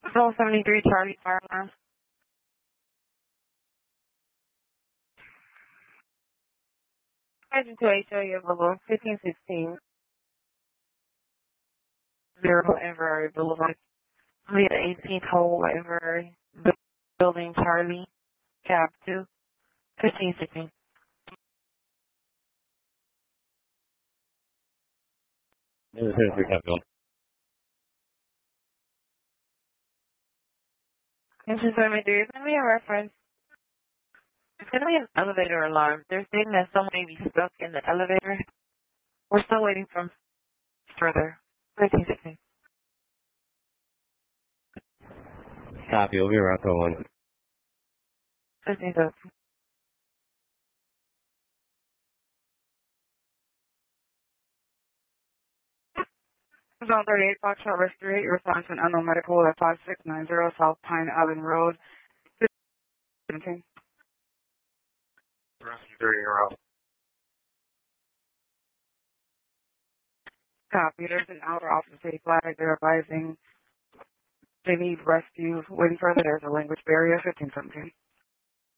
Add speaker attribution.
Speaker 1: Zone 73, Charlie, fire alarm. Engine to HOA Boulevard, 1516, 0 Inverary Boulevard. Via 18th hole, Inverary. Building Charlie, cab 2, 1516. Engine 73, it's going to be a reference. It's going to be an elevator alarm. They're saying that someone may be stuck in the elevator. We're still waiting for further. 1316.
Speaker 2: Copy, we'll be around for one.
Speaker 1: 1516. Zone 38, Foxtrot Rescue, your response to an unknown medical at 5690 South Pine Island Road. 17.
Speaker 3: Rescue 3-0.
Speaker 1: Copy. There's an outer officer flag. They're advising they need rescue. Waiting further. There's a language barrier. 1517.